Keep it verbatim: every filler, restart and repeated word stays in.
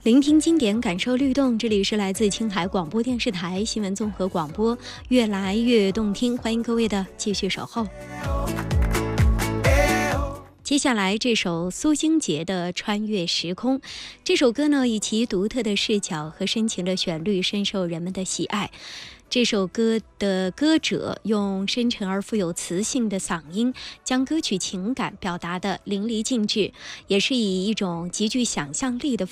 聆听经典，感受律动。这里是来自青海广播电视台新闻综合广播，越来越动听。欢迎各位的继续守候。接下来这首苏星杰的《穿越时空》，这首歌呢，以其独特的视角和深情的旋律，深受人们的喜爱。这首歌的歌者用深沉而富有磁性的嗓音，将歌曲情感表达得淋漓尽致，也是以一种极具想象力的